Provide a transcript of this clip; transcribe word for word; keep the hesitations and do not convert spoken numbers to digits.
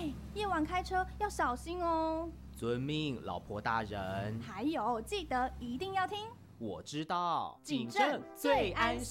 哎，夜晚开车要小心哦。 遵命，老婆大人。 还有，记得一定要听。 我知道， 警政最安心。